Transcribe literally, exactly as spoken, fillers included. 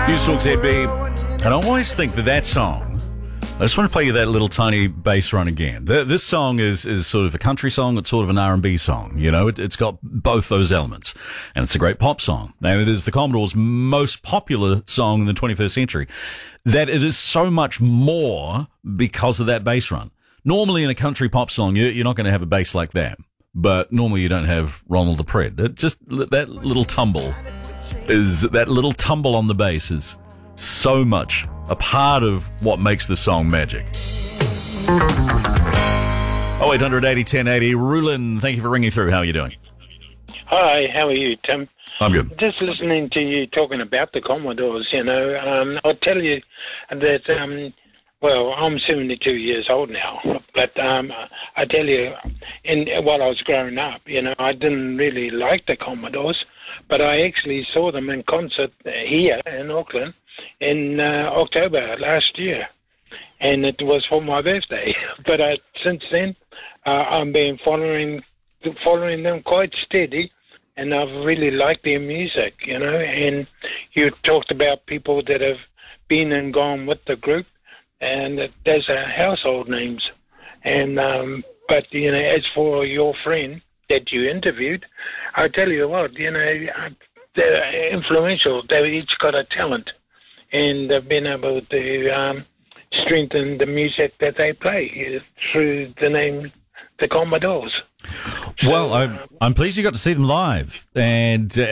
Newstalk Z B, and I always think that that song, I just want to play you that little tiny bass run again. The, this song is is sort of a country song, it's sort of an R and B song, you know, it, it's got both those elements, and it's a great pop song, and it is the Commodores' most popular song in the twenty-first century, that it is so much more because of that bass run. Normally in a country pop song, you, you're not going to have a bass like that, but normally you don't have Ronald DePred. It just, that little tumble is, that little tumble on the bass is so much a part of what makes the song magic. Oh, eight hundred eighty ten eighty. Rulin, thank you for ringing through. How are you doing? Hi, how are you, Tim? I'm good. Just listening to you talking about the Commodores, you know, um, I'll tell you that, um, well, I'm seventy-two years old now, but um, I tell you, in, while I was growing up, you know, I didn't really like the Commodores, but I actually saw them in concert here in Auckland in uh, October last year, and it was for my birthday. But uh, since then, uh, I've been following following them quite steady, and I've really liked their music, you know. And you talked about people that have been and gone with the group, and that those are household names. And um, but you know, as for your friend that you interviewed, I tell you what, you know, they're influential. They've each got a talent, and they've been able to um, strengthen the music that they play through the name the Commodores. Well, I'm, I'm pleased you got to see them live, and uh,